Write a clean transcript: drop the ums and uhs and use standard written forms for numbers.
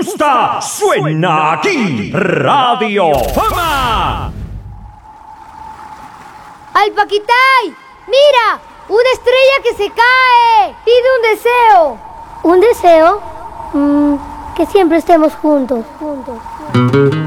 gusta, suena aquí, Radio Fama. ¡Al Paquitay! ¡Mira! ¡Una estrella que se cae! ¡Pide un deseo! ¿Un deseo? Que siempre estemos juntos.